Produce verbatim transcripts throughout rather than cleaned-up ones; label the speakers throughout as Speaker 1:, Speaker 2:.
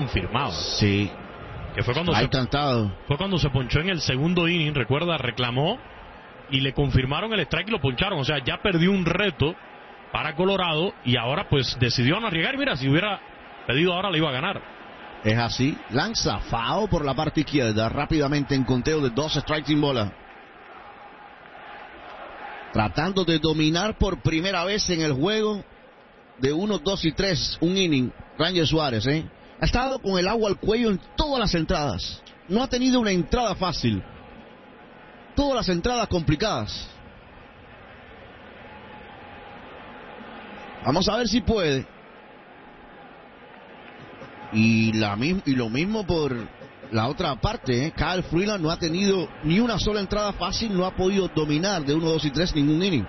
Speaker 1: confirmado.
Speaker 2: Sí.
Speaker 1: Que fue cuando,
Speaker 2: Hay
Speaker 1: se,
Speaker 2: cantado.
Speaker 1: fue cuando se ponchó en el segundo inning, recuerda, reclamó y le confirmaron el strike y lo poncharon. O sea, ya perdió un reto para Colorado y ahora pues decidió no arriesgar. Mira, si hubiera pedido ahora le iba a ganar.
Speaker 2: Es así. Lanza foul por la parte izquierda. Rápidamente en conteo de dos strikes sin bola. Tratando de dominar por primera vez en el juego de uno, dos y tres. Un inning. Ranger Suárez, ¿eh? Ha estado con el agua al cuello en todas las entradas. No ha tenido una entrada fácil. Todas las entradas complicadas. Vamos a ver si puede. Y, la, y lo mismo por la otra parte, ¿eh? Kyle Freeland no ha tenido ni una sola entrada fácil, no ha podido dominar de uno, dos y tres ningún inning.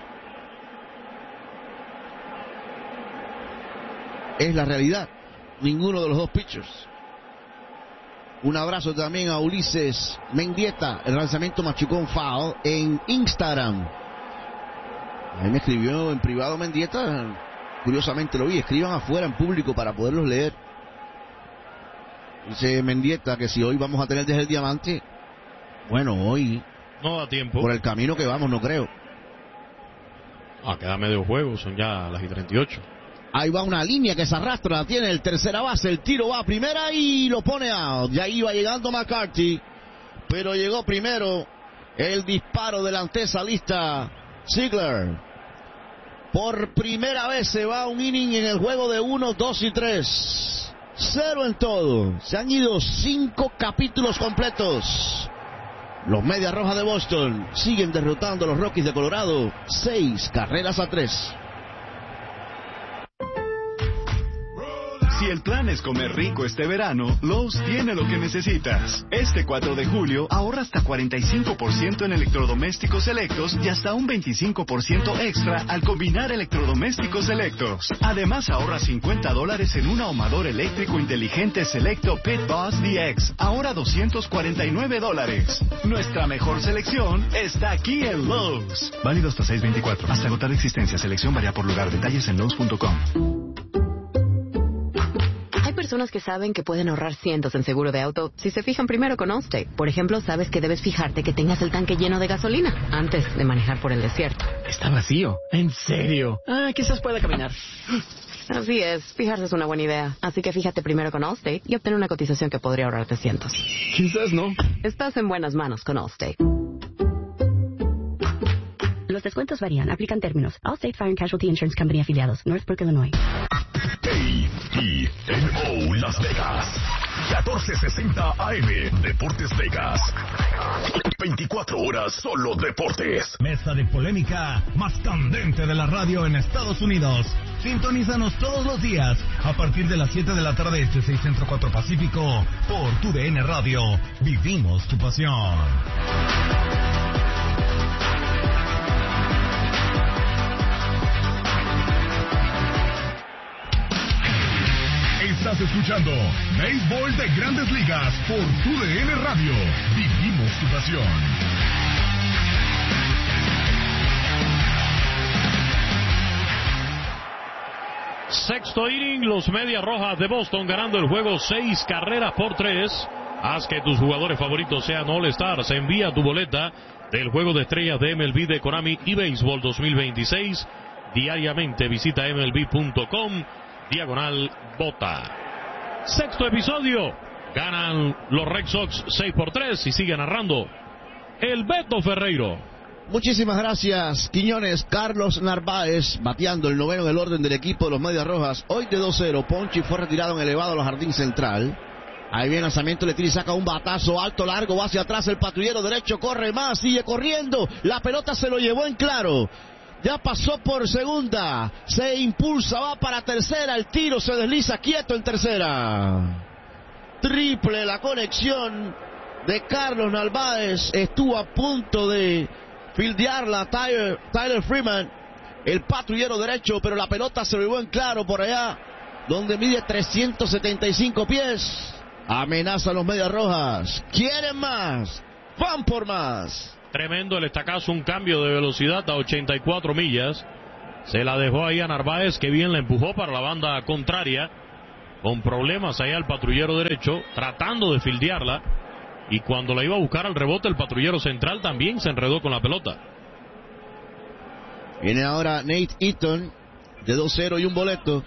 Speaker 2: Es la realidad. Ninguno de los dos pitchers. Un abrazo también a Ulises Mendieta. El lanzamiento machucón foul en Instagram. Ahí me escribió en privado Mendieta. Curiosamente lo vi. Escriban afuera en público para poderlos leer. Dice Mendieta que si hoy vamos a tener desde el diamante. Bueno, hoy
Speaker 1: no da tiempo.
Speaker 2: Por el camino que vamos, no creo.
Speaker 1: Ah, queda medio juego. Son ya las y treinta y ocho.
Speaker 2: Ahí va una línea que se arrastra, la tiene el tercera base, el tiro va a primera y lo pone out. Ya iba llegando McCarthy, pero llegó primero el disparo del antesalista Ziegler. Por primera vez se va un inning en el juego de uno, dos y tres. Cero en todo. Se han ido cinco capítulos completos. Los Medias Rojas de Boston siguen derrotando a los Rockies de Colorado. Seis carreras a tres.
Speaker 3: Si el plan es comer rico este verano, Lowe's tiene lo que necesitas. Este cuatro de julio ahorra hasta cuarenta y cinco por ciento en electrodomésticos selectos y hasta un veinticinco por ciento extra al combinar electrodomésticos selectos. Además ahorra cincuenta dólares en un ahumador eléctrico inteligente selecto Pit Boss D X, ahora doscientos cuarenta y nueve dólares. Nuestra mejor selección está aquí en Lowe's. Válido hasta seis veinticuatro. Hasta agotar existencia. Selección varía por lugar. Detalles en Lowe's punto com.
Speaker 4: Hay personas que saben que pueden ahorrar cientos en seguro de auto si se fijan primero con Allstate. Por ejemplo, sabes que debes fijarte que tengas el tanque lleno de gasolina antes de manejar por el desierto.
Speaker 5: Está vacío. ¿En serio? Ah, quizás pueda caminar.
Speaker 4: Así es, fijarse es una buena idea. Así que fíjate primero con Allstate y obtén una cotización que podría ahorrarte cientos.
Speaker 5: Quizás no.
Speaker 4: Estás en buenas manos con Allstate.
Speaker 6: Los descuentos varían. Aplican términos. Allstate Fire and Casualty Insurance Company afiliados. Northbrook, Illinois.
Speaker 7: A T N O Las Vegas. catorce sesenta A M. Deportes Vegas. veinticuatro horas solo deportes.
Speaker 8: Mesa de polémica más candente de la radio en Estados Unidos. Sintonízanos todos los días a partir de las siete de la tarde este, seis Centro, cuatro Pacífico por tu D N Radio. Vivimos tu pasión.
Speaker 7: Estás escuchando Béisbol de Grandes Ligas por tu D N Radio. Vivimos tu pasión.
Speaker 1: Sexto inning, los Medias Rojas de Boston ganando el juego seis carreras por tres. Haz que tus jugadores favoritos sean All-Stars. Envía tu boleta del juego de estrellas de M L B de Konami y Béisbol dos mil veintiséis. Diariamente visita M L B punto com. Diagonal Bota. Sexto episodio. Ganan los Red Sox seis por tres y sigue narrando el Beto Ferreiro.
Speaker 2: Muchísimas gracias, Quiñones. Carlos Narváez bateando el noveno del orden del equipo de los Medias Rojas. Hoy de dos cero. Ponchi fue retirado en elevado a los jardín central. Ahí viene el lanzamiento, le tira y saca un batazo alto, largo, va hacia atrás el patrullero derecho, corre más, sigue corriendo. La pelota se lo llevó en claro. Ya pasó por segunda, se impulsa, va para tercera, el tiro se desliza quieto en tercera. Triple la conexión de Carlos Narváez, estuvo a punto de fildearla Tyler, Tyler Freeman, el patrullero derecho, pero la pelota se lo llevó en claro por allá, donde mide trescientos setenta y cinco pies. Amenaza a los Medias Rojas, quieren más, van por más.
Speaker 1: Tremendo el estacazo, un cambio de velocidad a ochenta y cuatro millas. Se la dejó ahí a Narváez, que bien la empujó para la banda contraria. con problemas allá el patrullero derecho, tratando de fildearla, y cuando la iba a buscar al rebote, el patrullero central también se enredó con la pelota.
Speaker 2: Viene ahora Nate Eaton, de dos cero y un boleto.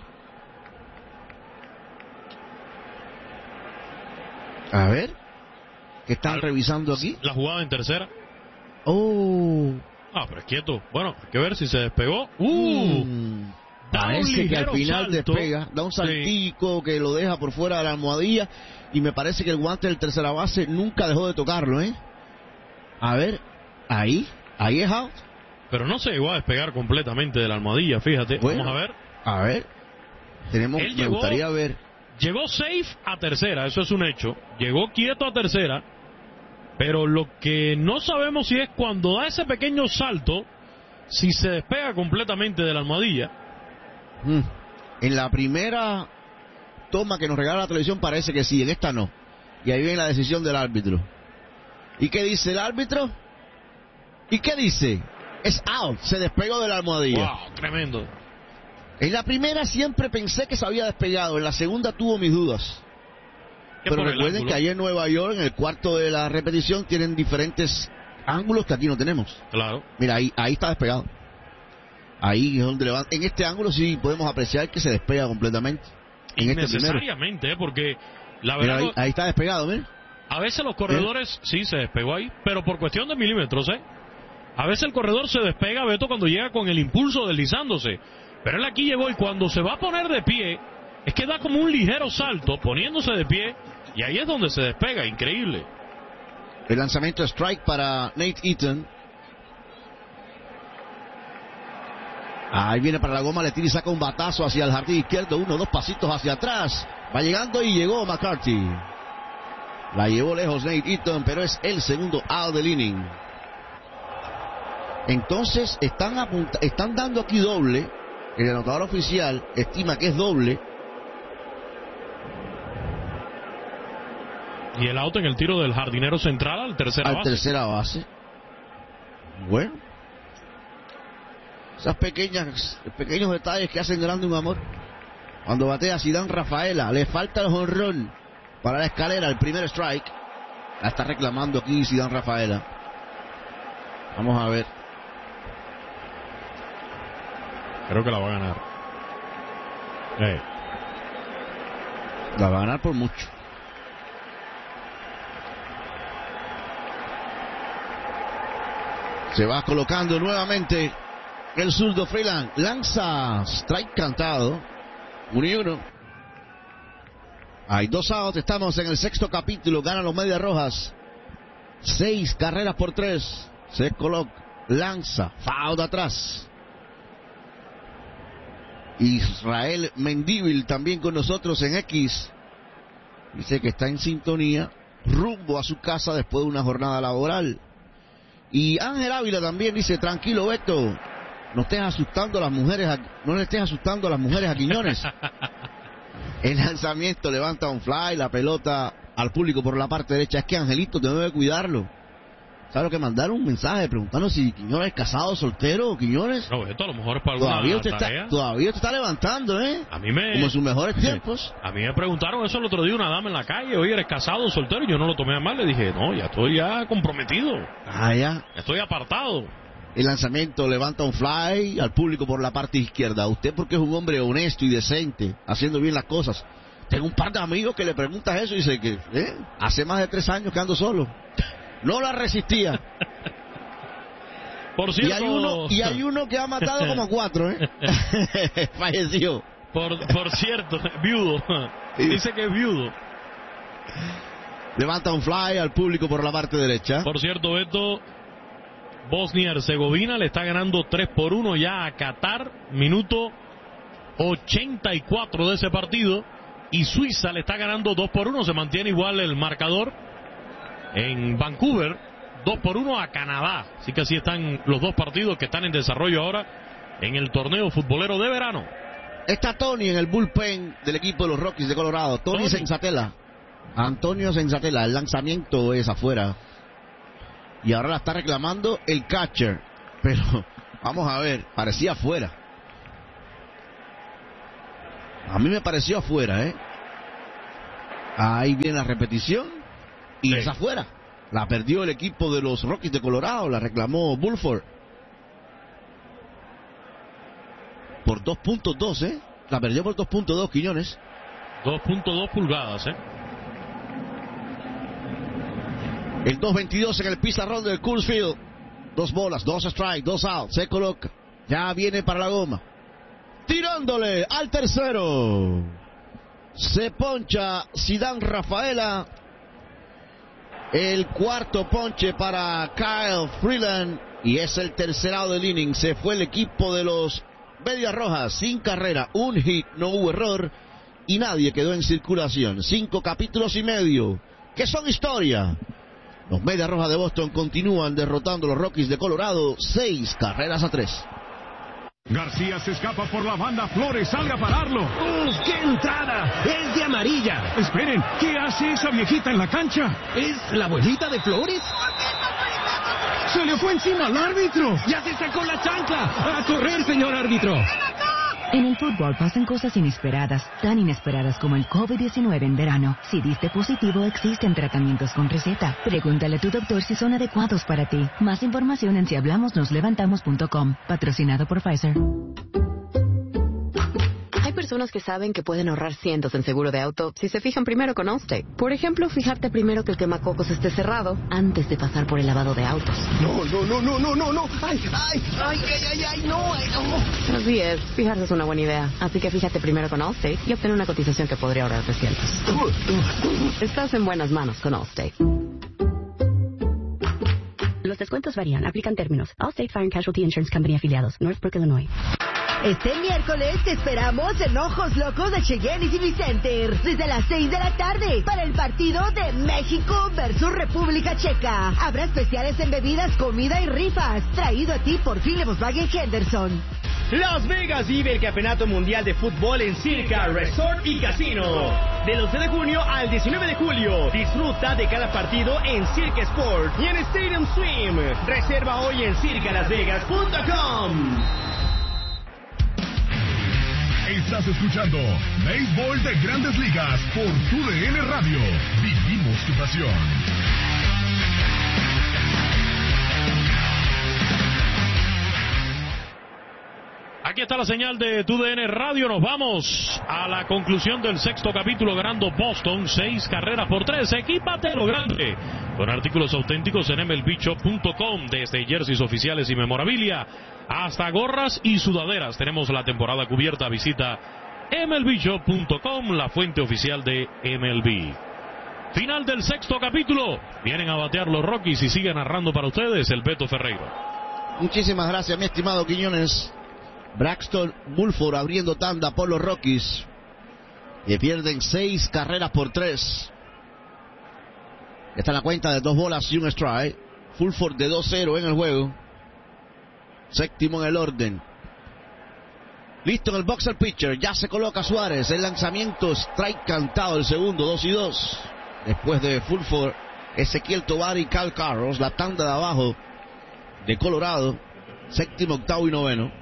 Speaker 2: A ver, ¿qué están Al, revisando aquí?
Speaker 1: La jugada en tercera.
Speaker 2: Oh.
Speaker 1: Ah, pero es quieto. Bueno, hay que ver si se despegó. Uh.
Speaker 2: Mm. Parece que al final
Speaker 1: salto.
Speaker 2: despega, da un saltico sí. que lo deja por fuera de la almohadilla, y me parece que el guante del tercera base nunca dejó de tocarlo, ¿eh? A ver, ahí, ahí es out.
Speaker 1: Pero no se llegó a despegar completamente de la almohadilla, fíjate. Bueno, vamos a ver.
Speaker 2: A ver, tenemos,
Speaker 1: Él
Speaker 2: me
Speaker 1: llegó,
Speaker 2: gustaría ver.
Speaker 1: Llegó safe a tercera, eso es un hecho. Llegó quieto a tercera, pero lo que no sabemos si es cuando da ese pequeño salto, si se despega completamente de la almohadilla.
Speaker 2: Mm. En la primera toma que nos regala la televisión parece que sí, en esta no. Y ahí viene la decisión del árbitro. ¿Y qué dice el árbitro? ¿Y qué dice? Es out, se despegó de la almohadilla.
Speaker 1: Wow, tremendo.
Speaker 2: En la primera siempre pensé que se había despegado, en la segunda tuvo mis dudas. Pero recuerden que allá en Nueva York, en el cuarto de la repetición, tienen diferentes ángulos que aquí no tenemos.
Speaker 1: Claro.
Speaker 2: Mira, ahí, ahí está despegado. Ahí es donde levanta. En este ángulo sí podemos apreciar que se despega completamente. En este
Speaker 1: Necesariamente, ¿eh? Porque la verdad.
Speaker 2: Mira, ahí, ahí está despegado, ¿ven?
Speaker 1: A veces los corredores, ¿Eh? sí, se despegó ahí, pero por cuestión de milímetros, ¿eh? A veces el corredor se despega, Beto, cuando llega con el impulso deslizándose. Pero él aquí llegó y cuando se va a poner de pie, es que da como un ligero salto, poniéndose de pie, y ahí es donde se despega, increíble.
Speaker 2: El lanzamiento strike para Nate Eaton. Ahí viene para la goma, le tira y saca un batazo hacia el jardín izquierdo, uno, dos pasitos hacia atrás. Va llegando y llegó McCarthy. La llevó lejos Nate Eaton, pero es el segundo out del inning. Entonces están, apunta- están dando aquí doble. El anotador oficial estima que es doble.
Speaker 1: Y el auto en el tiro del jardinero central al tercera
Speaker 2: al
Speaker 1: base.
Speaker 2: tercera base. Bueno. Esas pequeñas, pequeños detalles que hacen grande un amor. Cuando batea Zidane Rafaela, le falta el jonrón para la escalera, el primer strike. La está reclamando aquí Zidane Rafaela. Vamos a ver.
Speaker 1: Creo que la va a ganar. Eh.
Speaker 2: La va a ganar por mucho. Se va colocando nuevamente el zurdo Freeland. Lanza strike cantado. Uno y uno. Hay dos outs. Estamos en el sexto capítulo. Ganan los Medias Rojas. Seis carreras por tres. Se coloca. Lanza. Foul de atrás. Israel Mendívil también con nosotros en X. Dice que está en sintonía. Rumbo a su casa después de una jornada laboral. Y Ángel Ávila también dice: tranquilo, Beto, no estés asustando a las mujeres, a, no le estés asustando a las mujeres a Quiñones. El lanzamiento levanta un fly, la pelota al público por la parte derecha. Es que Angelito debe cuidarlo. ¿Sabes lo que mandaron? Un mensaje preguntando si Quiñones es casado, soltero o Quiñones.
Speaker 1: No, esto a lo mejor es para alguna
Speaker 2: todavía usted
Speaker 1: tarea.
Speaker 2: Está, todavía usted está levantando, ¿eh?
Speaker 1: A mí me...
Speaker 2: Como en sus mejores tiempos.
Speaker 1: A mí me preguntaron eso el otro día una dama en la calle. Oye, ¿eres casado o soltero? Y yo no lo tomé a mal. Le dije, no, ya estoy ya comprometido.
Speaker 2: Ah, ya.
Speaker 1: Estoy apartado.
Speaker 2: El lanzamiento levanta un fly al público por la parte izquierda. Usted, porque es un hombre honesto y decente, haciendo bien las cosas. Tengo un par de amigos que le preguntas eso y dice que ¿eh? hace más de tres años que ando solo. No la resistía.
Speaker 1: Por cierto...
Speaker 2: Y hay uno, y hay uno que ha matado como cuatro, ¿eh? Falleció.
Speaker 1: Por, por cierto, viudo. Dice que es viudo.
Speaker 2: Levanta un fly al público por la parte derecha.
Speaker 1: Por cierto, Beto, Bosnia-Herzegovina le está ganando tres por uno ya a Qatar. Minuto ochenta y cuatro de ese partido. Y Suiza le está ganando dos por uno. Se mantiene igual el marcador en Vancouver. dos por uno a Canadá. Así que así están los dos partidos que están en desarrollo ahora en el torneo futbolero de verano.
Speaker 2: Está Tony en el bullpen del equipo de los Rockies de Colorado. Tony, Tony. Senzatela. Antonio Senzatela. El lanzamiento es afuera. Y ahora la está reclamando el catcher. Pero vamos a ver, parecía afuera. A mí me pareció afuera, ¿eh? Ahí viene la repetición y
Speaker 1: Sí.
Speaker 2: es afuera. La perdió el equipo de los Rockies de Colorado, la reclamó Bulford. Por dos punto dos, ¿eh? La perdió por dos punto dos, Quiñones.
Speaker 1: dos punto dos pulgadas, ¿eh?
Speaker 2: El dos veintidós en el pizarrón del Coors Field. Dos bolas, dos strikes, dos outs. Se coloca. Ya viene para la goma. Tirándole al tercero. Se poncha Zidane Rafaela. El cuarto ponche para Kyle Freeland. Y es el tercer out del inning. Se fue el equipo de los Medias Rojas sin carrera. Un hit, no hubo error. Y nadie quedó en circulación. Cinco capítulos y medio que son historia. Los Medias Rojas de Boston continúan derrotando a los Rockies de Colorado. Seis carreras a tres.
Speaker 8: García se escapa por la banda. Flores, salga a pararlo.
Speaker 5: ¡Uf, qué entrada! ¡Es de amarilla!
Speaker 8: Esperen, ¿qué hace esa viejita en la cancha?
Speaker 5: ¿Es la abuelita de Flores?
Speaker 8: ¡Se le fue encima al árbitro!
Speaker 5: ¡Ya se sacó la chancla! ¡A correr, señor árbitro!
Speaker 6: En el fútbol pasan cosas inesperadas, tan inesperadas como el COVID diecinueve en verano. Si diste positivo, existen tratamientos con receta. Pregúntale a tu doctor si son adecuados para ti. Más información en si hablamos nos levantamos punto com. Patrocinado por Pfizer.
Speaker 4: Hay personas que saben que pueden ahorrar cientos en seguro de auto si se fijan primero con Allstate. Por ejemplo, fijarte primero que el quemacocos esté cerrado antes de pasar por el lavado de autos.
Speaker 5: No, no, no, no, no, no, no. ¡Ay, ay, ay, ay, ay, ay, no, ay, no!
Speaker 4: Así es, fijarse es una buena idea. Así que fíjate primero con Allstate y obtén una cotización que podría ahorrarte cientos. Estás en buenas manos con Allstate.
Speaker 6: Los descuentos varían. Aplican términos. Allstate Fire and Casualty Insurance Company afiliados. Northbrook, Illinois.
Speaker 9: Este miércoles te esperamos en Ojos Locos de Cheyenne y Civic Center desde las seis de la tarde para el partido de México versus República Checa. Habrá especiales en bebidas, comida y rifas. Traído a ti por Philip Volkswagen Henderson.
Speaker 5: Las Vegas vive el Campeonato Mundial de Fútbol en Circa Resort y Casino. Del once de junio al diecinueve de julio. Disfruta de cada partido en Circa Sport y en Stadium Swim. Reserva hoy en circa las vegas punto com.
Speaker 7: Estás escuchando Béisbol de Grandes Ligas por Tu D N Radio. Vivimos tu pasión.
Speaker 1: Aquí está la señal de Tu D N Radio. Nos vamos a la conclusión del sexto capítulo, ganando Boston seis carreras por tres. Equípate lo grande con artículos auténticos en M L B Shop punto com. Desde jerseys oficiales y memorabilia hasta gorras y sudaderas. Tenemos la temporada cubierta. Visita M L B Shop punto com, la fuente oficial de M L B. Final del sexto capítulo. Vienen a batear los Rockies y sigue narrando para ustedes el Beto Ferreira.
Speaker 2: Muchísimas gracias, mi estimado Quiñones. Braxton Bulford abriendo tanda por los Rockies, que pierden seis carreras por tres. Está en la cuenta de dos bolas y un strike. Fulford de dos cero en el juego. Séptimo en el orden. Listo en el boxer pitcher. Ya se coloca Suárez. El lanzamiento, strike cantado. El segundo, dos y dos. Después de Fulford, Ezequiel Tovar y Cal Carros. La tanda de abajo de Colorado. Séptimo, octavo y noveno.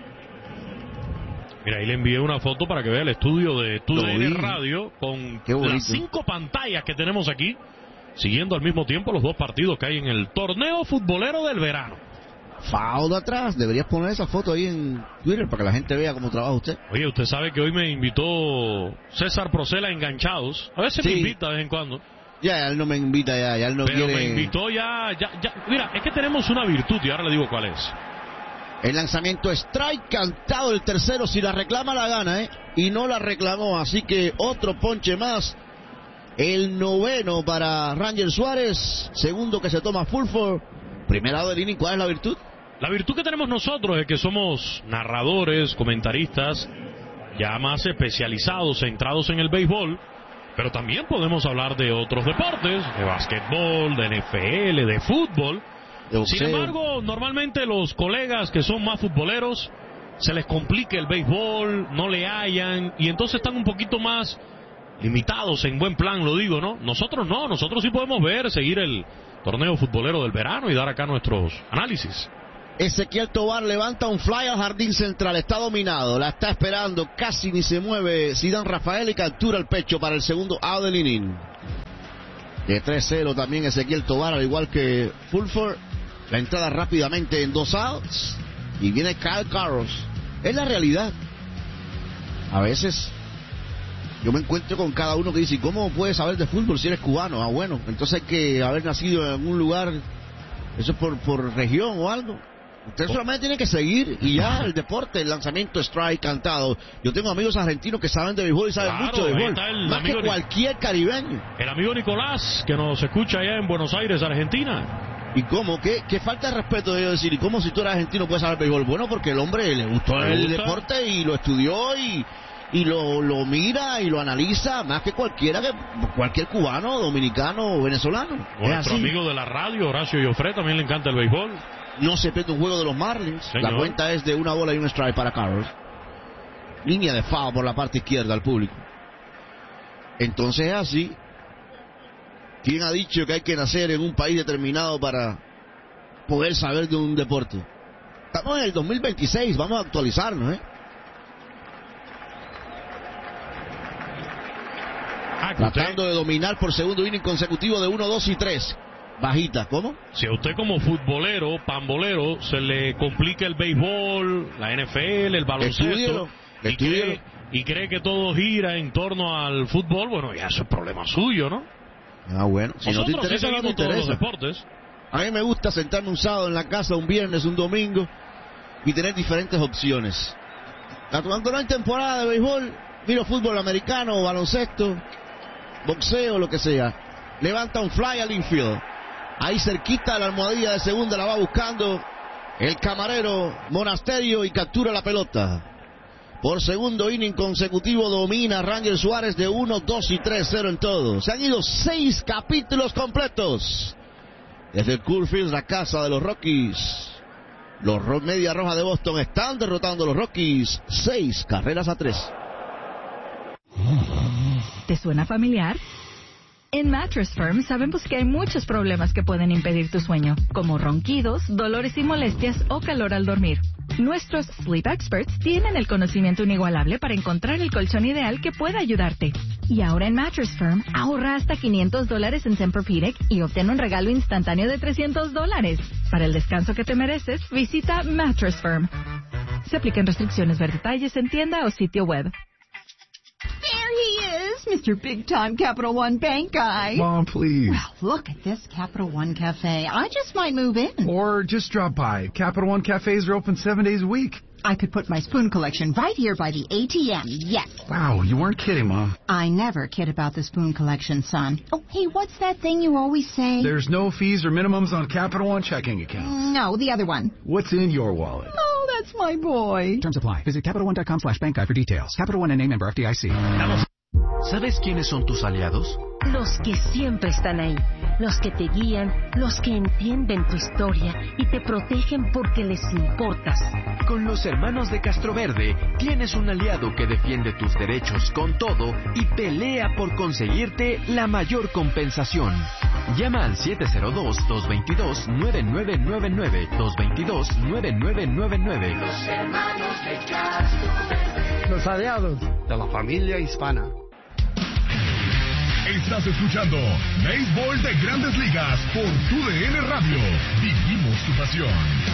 Speaker 1: Mira, ahí le envié una foto para que vea el estudio de Tu D N Radio con las cinco pantallas que tenemos aquí, siguiendo al mismo tiempo los dos partidos que hay en el torneo futbolero del verano.
Speaker 2: Foul atrás, deberías poner esa foto ahí en Twitter para que la gente vea cómo trabaja usted.
Speaker 1: Oye, usted sabe que hoy me invitó César Procela a Enganchados. A veces sí me invita de vez en cuando.
Speaker 2: Ya, ya él no me invita, ya, ya él no
Speaker 1: Pero
Speaker 2: quiere.
Speaker 1: me invitó ya, ya, ya. Mira, es que tenemos una virtud y ahora le digo cuál es.
Speaker 2: El lanzamiento strike cantado, el tercero, si la reclama la gana, ¿eh? Y no la reclamó, así que otro ponche más. El noveno para Ranger Suárez, segundo que se toma Fulford. Primer lado del inning, ¿cuál es la virtud?
Speaker 1: La virtud que tenemos nosotros es que somos narradores, comentaristas, ya más especializados, centrados en el béisbol, pero también podemos hablar de otros deportes, de básquetbol, de N F L, de fútbol. Sin embargo, normalmente los colegas que son más futboleros se les complica el béisbol, no le hallan y entonces están un poquito más limitados en buen plan, lo digo, ¿no? Nosotros no, nosotros sí podemos ver, seguir el torneo futbolero del verano y dar acá nuestros análisis.
Speaker 2: Ezequiel Tovar levanta un fly al jardín central, está dominado, la está esperando, casi ni se mueve Zidane Rafael y captura el pecho para el segundo out del inning. De tres cero también Ezequiel Tovar, al igual que Fulford. La entrada rápidamente en dos outs y viene Kyle Carros. Es la realidad. A veces yo me encuentro con cada uno que dice, ¿cómo puedes saber de fútbol si eres cubano? Ah, bueno, entonces hay que haber nacido en un lugar, eso es por, por región o algo. Usted solamente tiene que seguir y ya el deporte, el lanzamiento, strike, cantado. Yo tengo amigos argentinos que saben de béisbol y saben
Speaker 1: claro,
Speaker 2: mucho de béisbol, más que cualquier caribeño.
Speaker 1: El amigo Nicolás, que nos escucha allá en Buenos Aires, Argentina.
Speaker 2: ¿Y cómo? ¿Qué, qué falta de respeto de yo decir? ¿Y cómo si tú eres argentino puedes saber béisbol? Bueno, porque el hombre le gustó
Speaker 1: ¿Le
Speaker 2: el
Speaker 1: gusta?
Speaker 2: deporte y lo estudió y, y lo, lo mira y lo analiza más que cualquiera, que cualquier cubano, dominicano o venezolano.
Speaker 1: O nuestro amigo de la radio, Horacio Joffre, también le encanta el béisbol.
Speaker 2: No se pierde un juego de los Marlins.
Speaker 1: Señor.
Speaker 2: La cuenta es de una bola y un strike para Carlos. Línea de foul por la parte izquierda al público. Entonces es así. ¿Quién ha dicho que hay que nacer en un país determinado para poder saber de un deporte? Estamos en el dos mil veintiséis, vamos a actualizarnos, ¿eh?
Speaker 1: Ah,
Speaker 2: Tratando
Speaker 1: usted,
Speaker 2: de dominar por segundo inning consecutivo de uno, dos y tres. Bajita, ¿cómo?
Speaker 1: si a usted como futbolero, pambolero, se le complica el béisbol, la N F L, el baloncesto,
Speaker 2: Estúdielo,
Speaker 1: y
Speaker 2: estúdielo.
Speaker 1: cree, y cree que todo gira en torno al fútbol, bueno, ya eso es problema suyo, ¿no?
Speaker 2: Ah, bueno. Si no te
Speaker 1: Nosotros sí
Speaker 2: interesa, no te
Speaker 1: seguimos todos los
Speaker 2: interesa.
Speaker 1: deportes.
Speaker 2: A mí me gusta sentarme un sábado en la casa, un viernes, un domingo y tener diferentes opciones. Cuando no hay temporada de béisbol, miro fútbol americano, baloncesto, boxeo, lo que sea. Levanta un fly al infield. Ahí cerquita la almohadilla de segunda la va buscando el camarero Monasterio y captura la pelota. Por segundo inning consecutivo domina Ranger Suárez de uno, dos y tres cero en todo. Se han ido seis capítulos completos. Desde el Coors Field, la casa de los Rockies. Los Ro- Media Roja de Boston están derrotando a los Rockies seis carreras a tres.
Speaker 6: ¿Te suena familiar? En Mattress Firm sabemos que hay muchos problemas que pueden impedir tu sueño, como ronquidos, dolores y molestias o calor al dormir. Nuestros Sleep Experts tienen el conocimiento inigualable para encontrar el colchón ideal que pueda ayudarte. Y ahora en Mattress Firm, ahorra hasta quinientos dólares en Tempur-Pedic y obtén un regalo instantáneo de trescientos dólares. Para el descanso que te mereces, visita Mattress Firm. Se aplican restricciones, ver detalles en tienda o sitio web.
Speaker 10: There he is, Mister Big Time Capital One Bank guy.
Speaker 11: Mom, please.
Speaker 10: Well, look at this Capital One Cafe. I just might move in.
Speaker 11: Or just drop by. Capital One cafes are open seven days a week.
Speaker 10: I could put my spoon collection right here by the A T M, yes.
Speaker 11: Wow, you weren't kidding, Mom.
Speaker 10: I never kid about the spoon collection, son. Oh, hey, what's that thing you always say?
Speaker 11: There's no fees or minimums on Capital One checking accounts.
Speaker 10: No, the other one.
Speaker 11: What's in your wallet?
Speaker 10: Oh, that's my boy.
Speaker 12: Terms apply. Visit CapitalOne.com slash bank guide for details. Capital One N A member F D I C.
Speaker 13: ¿Sabes quiénes son tus aliados?
Speaker 14: Los que siempre están ahí, los que te guían, los que entienden tu historia y te protegen porque les importas.
Speaker 13: Con los hermanos de Castroverde tienes un aliado que defiende tus derechos con todo y pelea por conseguirte la mayor compensación. Llama al siete cero dos, dos dos dos, nueve nueve nueve nueve, dos dos dos, nueve nueve nueve nueve.
Speaker 15: Los hermanos de Castroverde.
Speaker 16: Los aliados de la familia hispana.
Speaker 7: Estás escuchando Béisbol de Grandes Ligas por tu D N Radio. Vivimos tu pasión.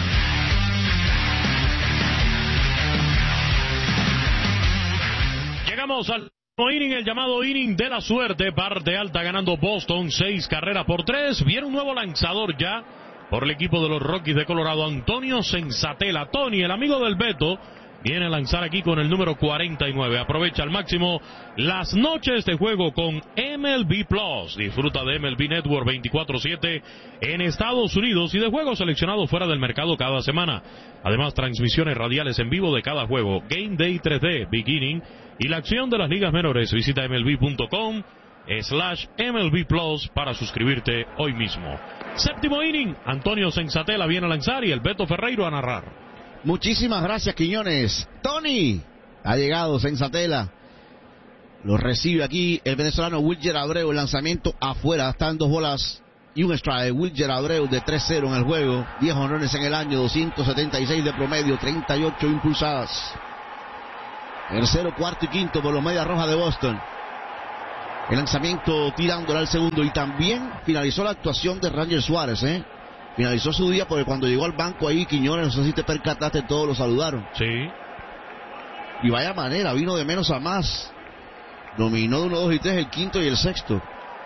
Speaker 1: Llegamos al inning, el llamado inning de la suerte. Parte alta ganando Boston, seis carreras por tres. Viene un nuevo lanzador ya por el equipo de los Rockies de Colorado, Antonio Senzatela. Tony, el amigo del Beto, viene a lanzar aquí con el número cuarenta y nueve. Aprovecha al máximo las noches de juego con M L B Plus. Disfruta de M L B Network veinticuatro siete en Estados Unidos y de juegos seleccionados fuera del mercado cada semana. Además, transmisiones radiales en vivo de cada juego, Game Day tres D, Beginning y la acción de las ligas menores. Visita M L B punto com slash M L B Plus para suscribirte hoy mismo. Séptimo inning, Antonio Senzatela viene a lanzar y el Beto Ferreiro a narrar.
Speaker 2: Muchísimas gracias, Quiñones. Tony, ha llegado Senzatela. Lo recibe aquí el venezolano Wilger Abreu. El lanzamiento afuera. Están dos bolas y un strike. Wilger Abreu de tres cero en el juego, diez honrones en el año, doscientos setenta y seis de promedio, treinta y ocho impulsadas. Tercero, cuarto y quinto por los Medias Rojas de Boston. El lanzamiento tirándole al segundo, y también finalizó la actuación de Ranger Suárez, ¿eh? Finalizó su día porque cuando llegó al banco ahí, Quiñones, no sé si te percataste, todos lo saludaron.
Speaker 1: Sí.
Speaker 2: Y vaya manera, vino de menos a más. Dominó de uno, dos y tres el quinto y el sexto.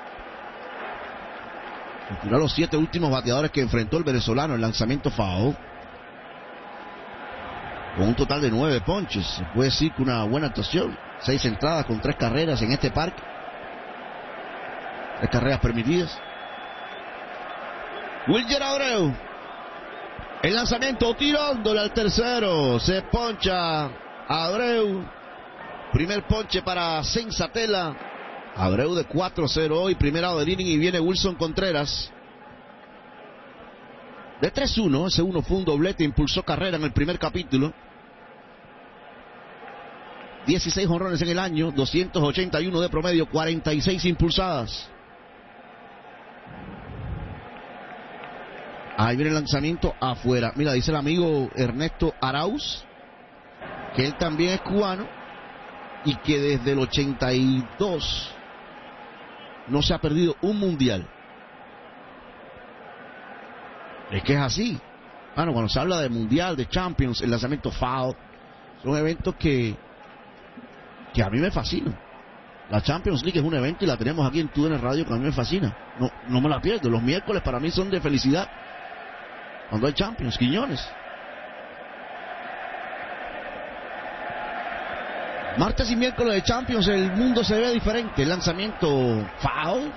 Speaker 2: Tiró a los siete últimos bateadores que enfrentó el venezolano. El lanzamiento foul. Con un total de nueve ponches. Se puede decir que una buena actuación. Seis entradas con tres carreras en este parque. Tres carreras permitidas. Wilger Abreu. El lanzamiento tirándole al tercero. Se poncha Abreu. Primer ponche para Senzatela. Abreu de cuatro cero hoy, primer out del inning, y viene Wilson Contreras. De tres uno, ese uno fue un doblete, impulsó carrera en el primer capítulo. dieciséis jonrones en el año, doscientos ochenta y uno de promedio, cuarenta y seis impulsadas. Ahí viene el lanzamiento afuera. Mira, dice el amigo Ernesto Arauz que él también es cubano y que desde el ochenta y dos no se ha perdido un mundial. Es que es así. Bueno, cuando se habla de mundial, de Champions, el lanzamiento foul, son eventos que que a mí me fascinan. La Champions League es un evento y la tenemos aquí en T U D N Radio, que a mí me fascina. No, no me la pierdo. Los miércoles para mí son de felicidad. Cuando hay Champions, Quiñones. Martes y miércoles de Champions, el mundo se ve diferente. El lanzamiento foul.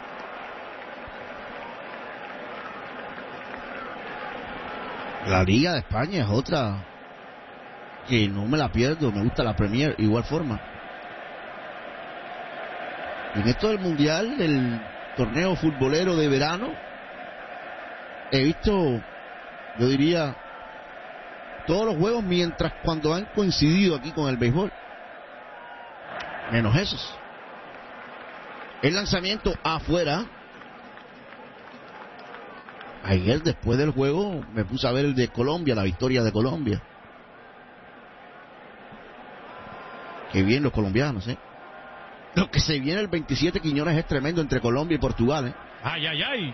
Speaker 2: La Liga de España es otra que no me la pierdo. Me gusta la Premier, igual forma. En esto del Mundial, del torneo futbolero de verano, he visto, yo diría, todos los juegos mientras cuando han coincidido aquí con el béisbol. Menos esos. El lanzamiento afuera. Ayer, después del juego, me puse a ver el de Colombia, la victoria de Colombia. Qué bien los colombianos, ¿eh? Lo que se viene el veintisiete, Quiñones, es tremendo entre Colombia y Portugal, ¿eh?
Speaker 1: ¡Ay, ay, ay!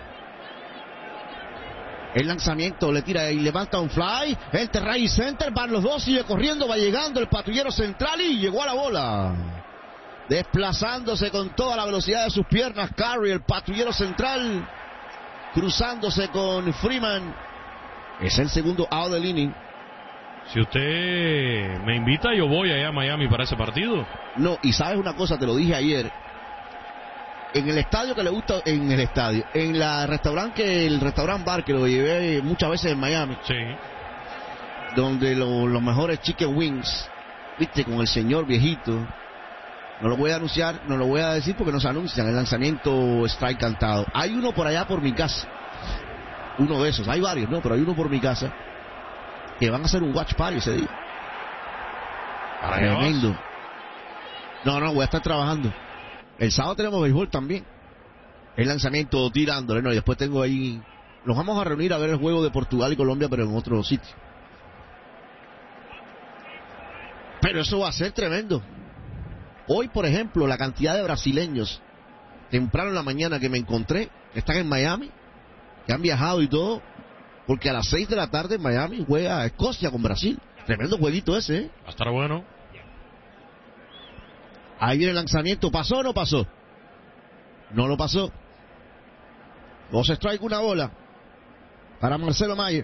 Speaker 2: El lanzamiento le tira y levanta un fly. Entre right center, van los dos, sigue corriendo, va llegando el patrullero central y llegó a la bola. Desplazándose con toda la velocidad de sus piernas, Curry, el patrullero central, cruzándose con Freeman. Es el segundo out del inning.
Speaker 1: Si usted me invita, yo voy allá a Miami para ese partido.
Speaker 2: No, y sabes una cosa, te lo dije ayer. En el estadio que le gusta, en el estadio, en la restaurante, el restaurant bar que lo llevé muchas veces en Miami.
Speaker 1: Sí.
Speaker 2: Donde lo, los mejores chicken wings, viste, con el señor viejito. No lo voy a anunciar, no lo voy a decir porque no se anuncian. El lanzamiento strike cantado. Hay uno por allá por mi casa. Uno de esos, hay varios, no, pero hay uno por mi casa que van a hacer un watch party ese día. Tremendo. No, no, voy a estar trabajando. El sábado tenemos béisbol también. El lanzamiento tirándole, no, y después tengo ahí. Nos vamos a reunir a ver el juego de Portugal y Colombia, pero en otro sitio. Pero eso va a ser tremendo. Hoy, por ejemplo, la cantidad de brasileños temprano en la mañana que me encontré, que están en Miami, que han viajado y todo, porque a las seis de la tarde en Miami juega Escocia con Brasil. Tremendo jueguito ese, ¿eh?
Speaker 1: Va a estar bueno.
Speaker 2: Ahí viene el lanzamiento. ¿Pasó o no pasó? No lo pasó. Dos strike, una bola para Marcelo Mayer.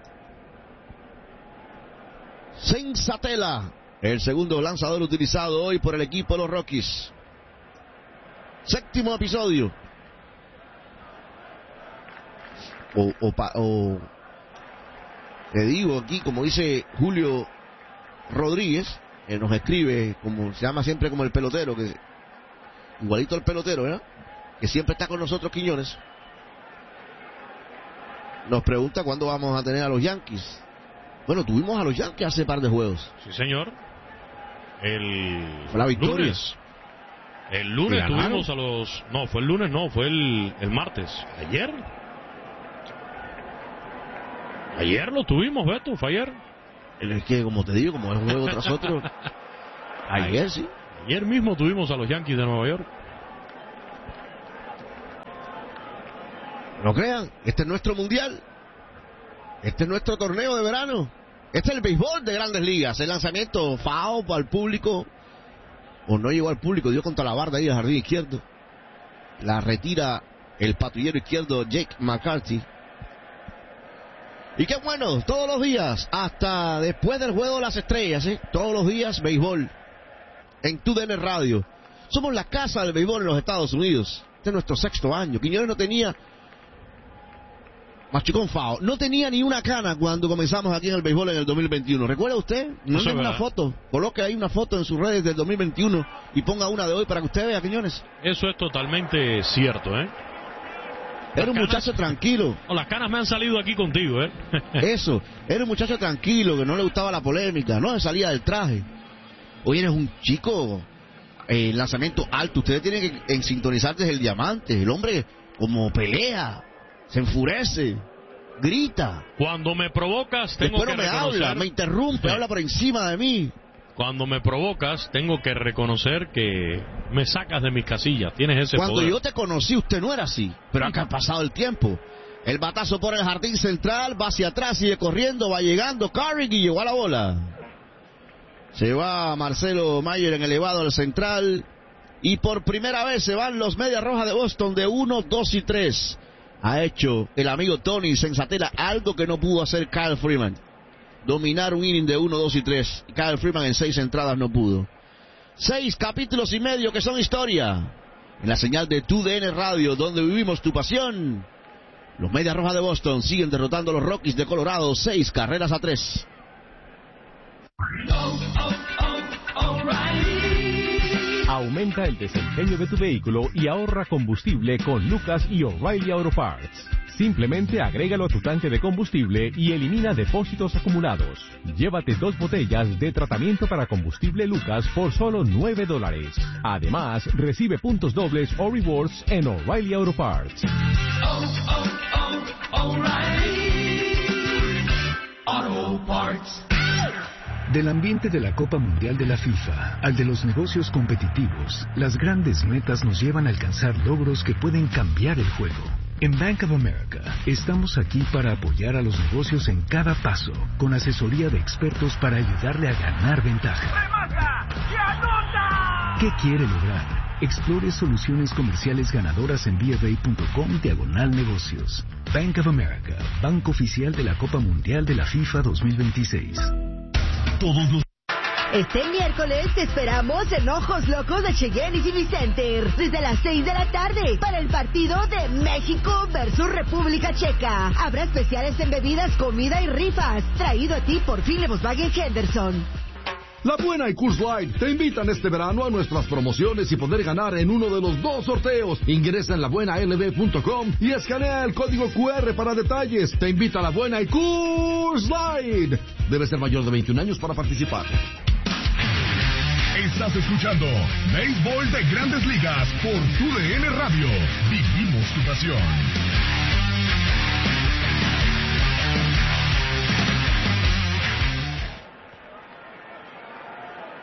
Speaker 2: Senzatela, el segundo lanzador utilizado hoy por el equipo de los Rockies. Séptimo episodio. O, o, o te digo aquí, como dice Julio Rodríguez, que nos escribe, como se llama siempre como el pelotero, que igualito al pelotero, ¿verdad? Que siempre está con nosotros, Quiñones. Nos pregunta cuándo vamos a tener a los Yankees. Bueno, tuvimos a los Yankees hace par de juegos.
Speaker 1: Sí, señor. El
Speaker 2: Fue la victoria.
Speaker 1: lunes. El lunes tuvimos a los... No, fue el lunes, no, fue el, el martes. ¿Ayer? Ayer lo tuvimos, Beto, fue ayer.
Speaker 2: Es que, como te digo, como es un juego tras otro. Ayer sí.
Speaker 1: Ayer mismo tuvimos a los Yankees de Nueva York.
Speaker 2: No crean, este es nuestro mundial. Este es nuestro torneo de verano. Este es el béisbol de Grandes Ligas. El lanzamiento foul para el público. O no llegó al público, dio contra la barda ahí al jardín izquierdo. La retira el patrullero izquierdo Jake McCarthy. Y qué bueno, todos los días, hasta después del juego de las estrellas, ¿eh? Todos los días béisbol en Tu D N Radio. Somos la casa del béisbol en los Estados Unidos. Este es nuestro sexto año. Quiñones no tenía... Machucón Fao, no tenía ni una cana cuando comenzamos aquí en el béisbol en el dos mil veintiuno. ¿Recuerda usted? No es una foto. Coloque ahí una foto en sus redes del dos mil veintiuno y ponga una de hoy para que usted vea, Quiñones.
Speaker 1: Eso es totalmente cierto, ¿eh?
Speaker 2: Era un muchacho tranquilo.
Speaker 1: Oh, las canas me han salido aquí contigo, ¿eh?
Speaker 2: Eso, era un muchacho tranquilo, que no le gustaba la polémica, no se salía del traje. Hoy eres un chico, eh, lanzamiento alto. Ustedes tienen que en sintonizar desde el diamante. El hombre como pelea, se enfurece, grita.
Speaker 1: Cuando me provocas, tengo
Speaker 2: Después
Speaker 1: que
Speaker 2: no me
Speaker 1: reconocer...
Speaker 2: habla, me interrumpe,
Speaker 1: sí.
Speaker 2: habla por encima de mí.
Speaker 1: Cuando me provocas, tengo que reconocer que me sacas de mis casillas. Tienes ese
Speaker 2: Cuando
Speaker 1: poder.
Speaker 2: yo te conocí, usted no era así. Pero acá ha pasado el tiempo. El batazo por el jardín central, va hacia atrás, sigue corriendo, va llegando Carrick y llegó a la bola. Se va Marcelo Mayer en elevado al central. Y por primera vez se van los Medias Rojas de Boston de uno, dos y tres. Ha hecho el amigo Tony Sensatela algo que no pudo hacer Kyle Freeman. Dominar un inning de uno, dos y tres. Kyle Freeman en seis entradas no pudo. Seis capítulos y medio que son historia. En la señal de Tu D N Radio, donde vivimos tu pasión. Los Medias Rojas de Boston siguen derrotando a los Rockies de Colorado, seis carreras a tres.
Speaker 17: Aumenta el desempeño de tu vehículo y ahorra combustible con Lucas y O'Reilly Auto Parts. Simplemente agrégalo a tu tanque de combustible y elimina depósitos acumulados. Llévate dos botellas de tratamiento para combustible Lucas por solo nueve dólares. Además, recibe puntos dobles o rewards en O'Reilly Auto Parts.
Speaker 15: Oh, oh, oh, O'Reilly Auto Parts.
Speaker 18: Del ambiente de la Copa Mundial de la FIFA al de los negocios competitivos, las grandes metas nos llevan a alcanzar logros que pueden cambiar el juego. En Bank of America estamos aquí para apoyar a los negocios en cada paso, con asesoría de expertos para ayudarle a ganar ventaja. ¿Qué quiere lograr? Explore soluciones comerciales ganadoras en B F A punto com diagonal negocios. Bank of America, banco oficial de la Copa Mundial de la FIFA dos mil veintiséis.
Speaker 7: Todos los...
Speaker 9: Este miércoles te esperamos en Ojos Locos de Cheyenne y City Center desde las seis de la tarde para el partido de México versus República Checa. Habrá especiales en bebidas, comida y rifas. Traído a ti por File Volkswagen Henderson.
Speaker 19: La Buena y Coors Light te invitan este verano a nuestras promociones y poder ganar en uno de los dos sorteos. Ingresa en la buena l b punto com y escanea el código Q R para detalles. Te invita a La Buena y Coors Light. Debe ser mayor de veintiún años para participar.
Speaker 7: Estás escuchando Béisbol de Grandes Ligas por Tu D N Radio. Vivimos tu pasión.